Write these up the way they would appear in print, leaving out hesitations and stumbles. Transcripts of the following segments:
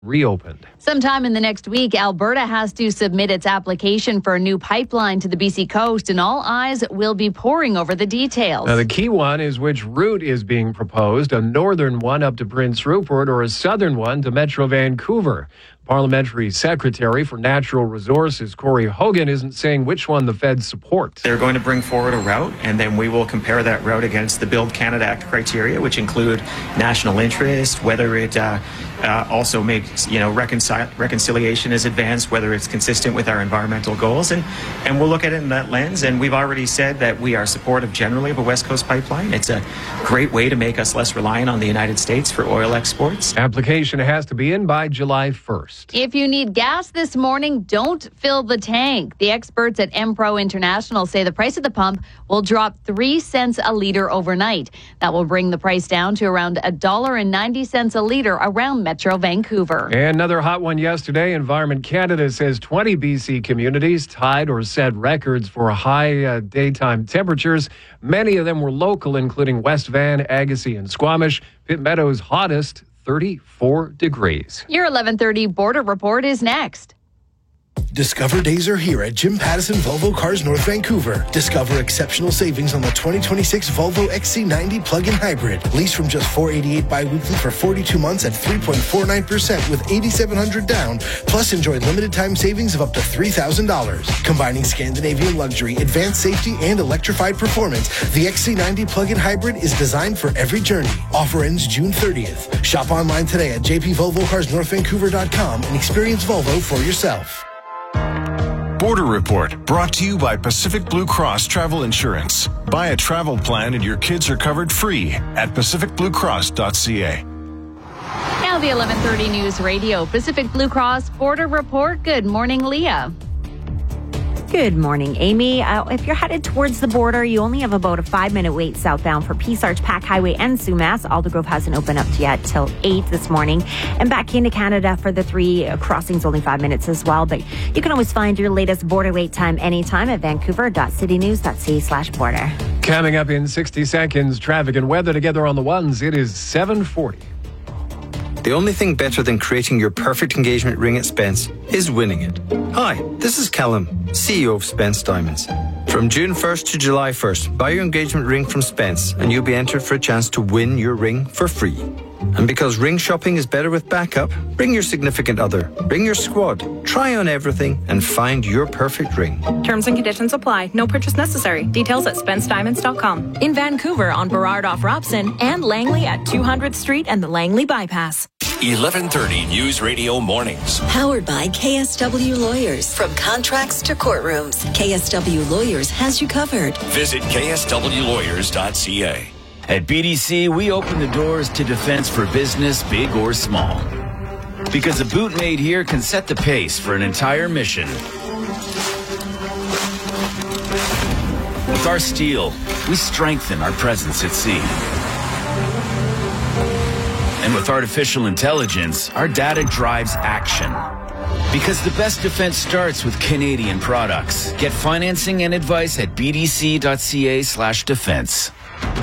reopened. Sometime in the next week, Alberta has to submit its application for a new pipeline to the BC coast, and all eyes will be poring over the details. Now, the key one is which route is being proposed, a northern one up to Prince Rupert or a southern one to Metro Vancouver. Parliamentary Secretary for Natural Resources, Corey Hogan, isn't saying which one the feds support. They're going to bring forward a route, and then we will compare that route against the Build Canada Act criteria, which include national interest, whether it also makes, reconciliation is advanced, whether it's consistent with our environmental goals, and we'll look at it in that lens. And we've already said that we are supportive generally of a West Coast pipeline. It's a great way to make us less reliant on the United States for oil exports. Application has to be in by July 1st. If you need gas this morning, don't fill the tank. The experts at Empro International say the price of the pump will drop 3 cents a litre overnight. That will bring the price down to around $1.90 a litre around Metro Vancouver. And another hot one yesterday. Environment Canada says 20 BC communities tied or set records for high daytime temperatures. Many of them were local, including West Van, Agassiz, and Squamish. Pitt Meadows' hottest, 34 degrees. Your 11:30 Border Report is next. Discover days are here at Jim Pattison Volvo Cars North Vancouver. Discover exceptional savings on the 2026 Volvo XC90 plug-in hybrid. Lease from just $488 bi-weekly for 42 months at 3.49% with $8,700 down. Plus enjoy limited time savings of up to $3,000. Combining Scandinavian luxury, advanced safety, and electrified performance, the XC90 plug-in hybrid is designed for every journey. Offer ends June 30th. Shop online today at jpvolvocarsnorthvancouver.com and experience Volvo for yourself. Border Report, brought to you by Pacific Blue Cross Travel Insurance. Buy a travel plan and your kids are covered free at pacificbluecross.ca. Now the 11:30 News Radio Pacific Blue Cross Border Report. Good morning, Leah. Good morning, Amy. If you're headed towards the border, you only have about a 5-minute wait southbound for Peace Arch, Pack Highway, and Sumas. Aldergrove hasn't opened up yet till 8 this morning. And back into Canada for the 3 crossings, only 5 minutes as well. But you can always find your latest border wait time anytime at vancouver.citynews.ca/border. Coming up in 60 seconds, traffic and weather together on the ones. It is 7:40. The only thing better than creating your perfect engagement ring at Spence is winning it. Hi, this is Callum, CEO of Spence Diamonds. From June 1st to July 1st, buy your engagement ring from Spence and you'll be entered for a chance to win your ring for free. And because ring shopping is better with backup, bring your significant other, bring your squad, try on everything and find your perfect ring. Terms and conditions apply. No purchase necessary. Details at SpenceDiamonds.com. In Vancouver on Burrard off Robson and Langley at 200th Street and the Langley Bypass. 11:30 News Radio Mornings. Powered by KSW Lawyers. From contracts to courtrooms, KSW Lawyers has you covered. Visit kswlawyers.ca. At BDC, we open the doors to defense for business, big or small. Because a boot made here can set the pace for an entire mission. With our steel, we strengthen our presence at sea. And with artificial intelligence, our data drives action. Because the best defense starts with Canadian products. Get financing and advice at bdc.ca/defense.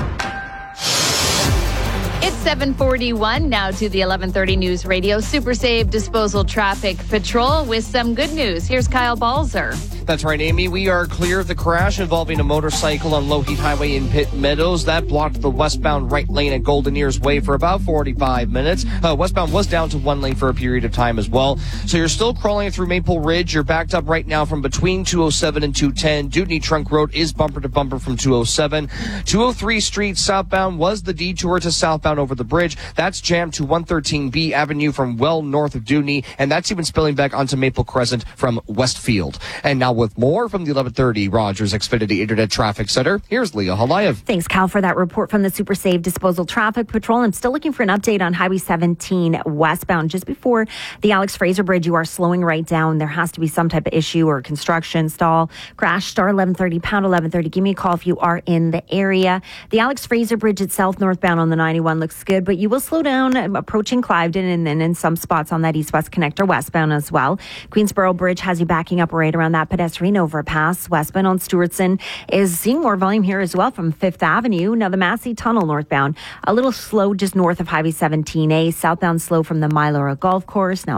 It's 7:41 now to the 11:30 News Radio Super Save Disposal Traffic Patrol with some good news. Here's Kyle Balzer. That's right, Amy. We are clear of the crash involving a motorcycle on Lougheed Highway in Pitt Meadows. That blocked the westbound right lane at Golden Ears Way for about 45 minutes. Westbound was down to 1 lane for a period of time as well. So you're still crawling through Maple Ridge. You're backed up right now from between 207 and 210. Dewdney Trunk Road is bumper to bumper from 207. 203 Street southbound was the detour to southbound over the bridge. That's jammed to 113B Avenue from well north of Dewdney, and that's even spilling back onto Maple Crescent from Westfield. And now with more from the 11:30 Rogers Xfinity Internet Traffic Center, here's Leah Halayev. Thanks, Cal, for that report from the Super Save Disposal Traffic Patrol. I'm still looking for an update on Highway 17 westbound. Just before the Alex Fraser Bridge, you are slowing right down. There has to be some type of issue or construction stall. Crash, star 1130, pound 1130. Give me a call if you are in the area. The Alex Fraser Bridge itself, northbound on the 91, looks looks good, but you will slow down approaching Cliveden and then in some spots on that east-west connector westbound as well. Queensboro Bridge has you backing up right around that pedestrian overpass. Westbound on Stewartson is seeing more volume here as well from 5th Avenue. Now the Massey Tunnel northbound, a little slow just north of Highway 17A. Southbound slow from the Mylora Golf Course. Now